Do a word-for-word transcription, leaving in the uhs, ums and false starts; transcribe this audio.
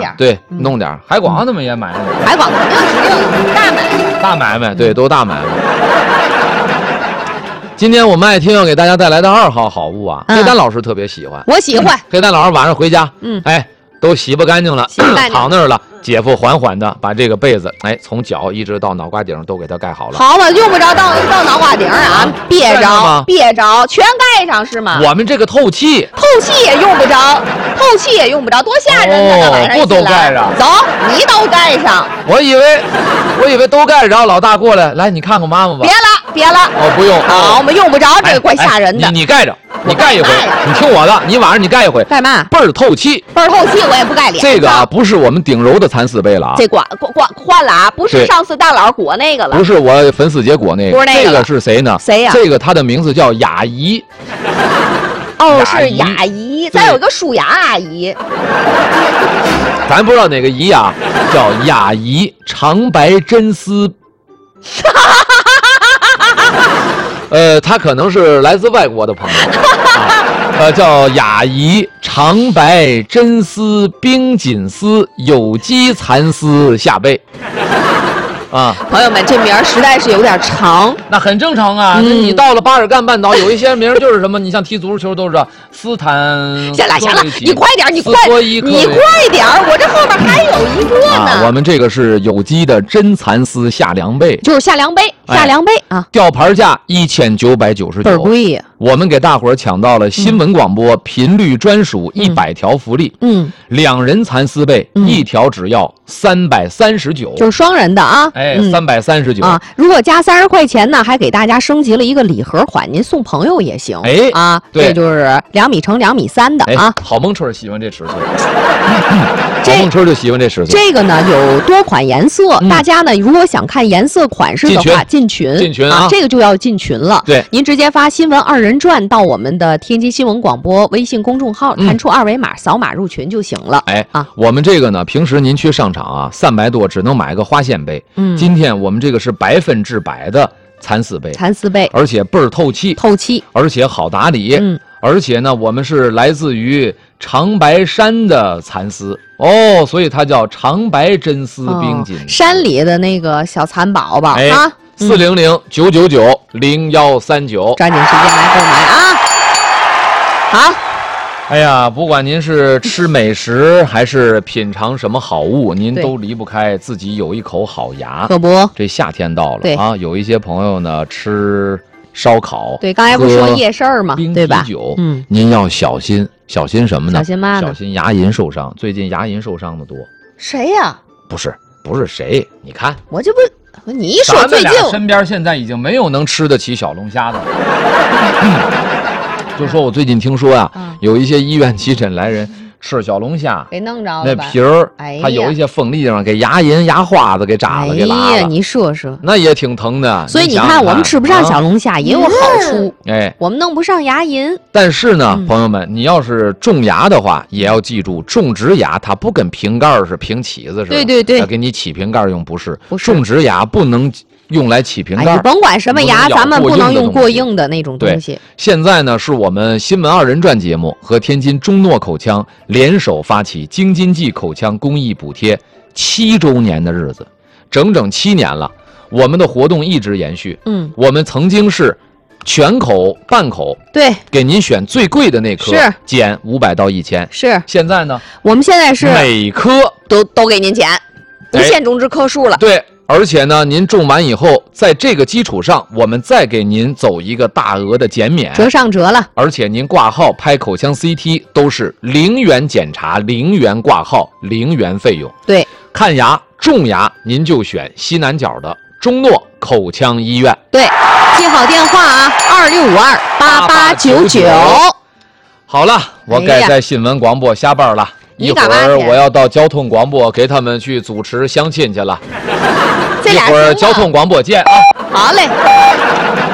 点， 对，弄点。海广他们也买， 海广肯定指定大买卖， 大买卖，对，都大买卖。今天我们爱听要给大家带来的二号好物啊，黑丹老师特别喜欢， 我喜欢。 黑丹老师晚上回家， 嗯， 哎，都洗不干净了， 洗不干净躺那儿了。姐夫缓缓的把这个被子，哎，从脚一直到脑瓜顶都给他盖好了。 好了，用不着到到脑瓜顶啊，别着，别着，全盖上是吗？ 我们这个透气， 透气也用不着，透气也用不着，多吓人呢！晚上不都盖上？ 走，你都盖上。 我以为，我以为都盖上，老大过来，来，你看看妈妈吧。 别了，别了。 哦，不用。 好，我们用不着，这个怪吓人的。 你你盖着。你盖一回，你听我的，你晚上你盖一回， 干嘛？ 倍儿透气， 倍儿透气，我也不盖脸。 这个啊，不是我们顶柔的蚕丝被了啊， 这管管管换了啊，不是上次大佬裹那个了， 不是我粉丝节裹那个， 不是那个， 这个是谁呢？ 谁呀？ 这个他的名字叫雅姨。 哦，是雅姨，咱有一个舒雅阿姨， 咱不知道哪个姨啊，叫雅姨长白真丝。呃，他可能是来自外国的朋友，啊、呃，叫雅姨长白真丝冰锦丝有机蚕丝下被。啊， 朋友们，这名儿实在是有点长， 那很正常啊。嗯、你到了巴尔干半岛，有一些名就是什么，你像踢足球都是斯坦。 行了行了，你快点，你快，你快点，我这后面还有一个呢。 啊、我们这个是有机的真蚕丝夏凉被， 就是夏凉被，夏凉被、哎、啊， 吊牌价一千九百九十九， 倍儿贵呀。 我们给大伙儿抢到了新闻广播频率专属一百条福利， 嗯， 两人蚕丝被、嗯、一条只要三百三十九， 就是双人的啊。 哎，三百三十九啊！如果加三十块钱呢，还给大家升级了一个礼盒款，您送朋友也行。 哎啊， 对， 这就是两米乘两米三的啊。 郝梦春喜欢这尺寸，郝梦春就喜欢这尺寸。 这个呢有多款颜色， 嗯、 大家呢如果想看颜色款式的话，进群， 进群啊， 这个就要进群了。 对， 您直接发新闻二人转到我们的天津新闻广播微信公众号，弹出二维码，扫码入群就行了。 哎啊， 我们这个呢，平时您去商场啊，三百多只能买个花仙杯。 嗯， 今天我们这个是百分之百的蚕丝被， 蚕丝被， 而且倍儿透气， 透气， 而且好打理。 嗯， 而且呢，我们是来自于长白山的蚕丝哦，所以它叫长白真丝冰锦、哦。 山里的那个小蚕宝宝、 哎、 啊， 四零零九九九零幺三九， 抓紧时间来购买啊！好。 哎呀，不管您是吃美食还是品尝什么好物，您都离不开自己有一口好牙。 可不， 这夏天到了啊，有一些朋友呢吃烧烤， 对，刚才不是说夜市嘛， 冰啤酒， 嗯， 您要小心，小心什么呢？ 小心嘛， 小心牙龈受伤。最近牙龈受伤的多。 谁呀、啊？ 不是，不是谁？你看， 我这不，你一说最近， 咱们俩身边现在已经没有能吃得起小龙虾的了。嗯就说我最近听说啊， 嗯、 有一些医院急诊来人吃小龙虾， 给弄着那皮儿， 哎、 它有一些锋利地方，给牙龈、牙花子给扎了，给拉了。 哎呀，你说说， 那也挺疼的。 所以你看，我们吃不上小龙虾、啊、也有好处， 哎， 我们弄不上牙龈。 但是呢， 嗯、 朋友们，你要是种牙的话，也要记住，种植牙它不跟瓶盖是平起子似的， 对对对， 给你起瓶盖用不是， 不是种植牙不能用来起瓶盖， 哎、甭管什么牙，咱们不能用过硬的那种东西。 现在呢，是我们新闻二人转节目和天津中诺口腔联手发起京津冀口腔公益补贴七周年的日子，整整七年了，我们的活动一直延续。 嗯， 我们曾经是全口、半口， 对， 给您选最贵的那颗， 是减五百到一千。 是， 现在呢， 我们现在是每颗都都给您减，无限种植颗数了。 哎、对。而且呢，您种完以后，在这个基础上，我们再给您走一个大额的减免， 折上折了。 而且您挂号拍口腔 C T 都是零元检查、零元挂号、零元费用。 对， 看牙、种牙，您就选西南角的中诺口腔医院。 对，记好电话啊，二六五二八八九九。 好了，我该在新闻广播下班了。一会儿我要到交通广播给他们去主持相亲去了。一会儿交通广播见啊！ 好嘞。